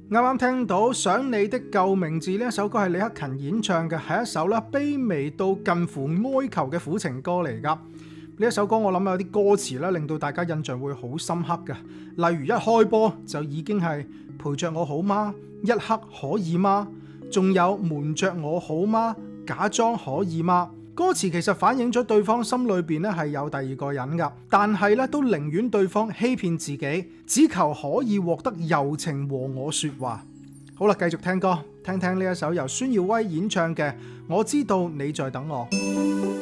啱啱聽到想你的救命字呢一首歌係李克勤演唱嘅，係一首咧卑微到近乎哀求嘅苦情歌嚟噶。呢一首歌我諗有啲歌詞咧令到大家印象會好深刻嘅，例如一開波就已經係陪着我好嗎？一刻可以嗎？仲有瞞着我好嗎？假裝可以嗎？歌詞其實反映咗對方心裏邊咧係有第二個人噶，但係咧都寧願對方欺騙自己，只求可以獲得柔情和我說話。好啦，繼續聽歌，聽聽呢一首由孫耀威演唱嘅《我知道你在等我》。